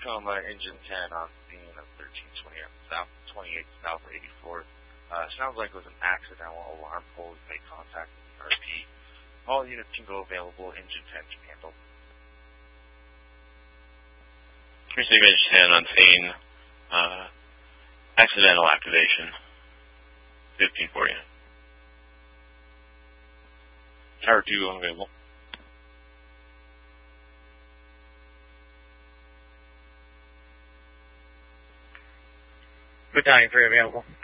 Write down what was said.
Engine 10 on scene of 1320 South 28 South 84. Sounds like it was an accidental alarm pull. We've made contact with the RP. All units can go available. Engine 10 can handle. Receive Engine 10 on scene. Accidental activation. 15 for you. Tower 2 unavailable. Battalion 3 available.